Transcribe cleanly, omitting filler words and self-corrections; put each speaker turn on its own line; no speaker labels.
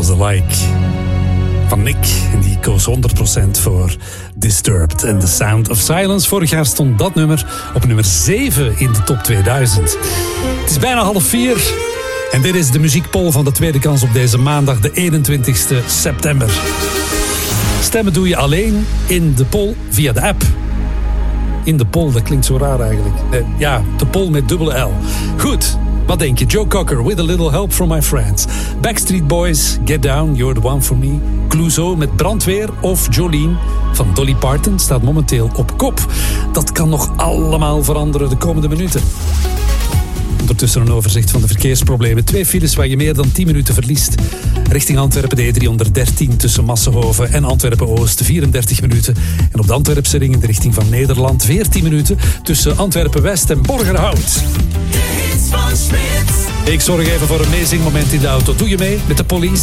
Smells Alike van Nick. En die koos 100% voor Disturbed. En The Sound of Silence. Vorig jaar stond dat nummer op nummer 7 in de top 2000. Het is bijna 3:30. En dit is de muziekpoll van de tweede kans op deze maandag, de 21 september. Stemmen doe je alleen in de poll via de app. In de poll, dat klinkt zo raar eigenlijk. Ja, de poll met dubbele L. Goed, wat denk je? Joe Cocker, With a Little Help from My Friends. Backstreet Boys, Get Down, You're the One for Me. Clouseau met Brandweer of Jolene van Dolly Parton staat momenteel op kop. Dat kan nog allemaal veranderen de komende minuten. Ondertussen een overzicht van de verkeersproblemen. 2 files waar je meer dan 10 minuten verliest. Richting Antwerpen de E313 tussen Massenhoven en Antwerpen-Oost 34 minuten. En op de Antwerpse ring in de richting van Nederland 14 minuten tussen Antwerpen-West en Borgerhout. De hits van Smit. Ik zorg even voor een meezingmoment in de auto. Doe je mee met de Police?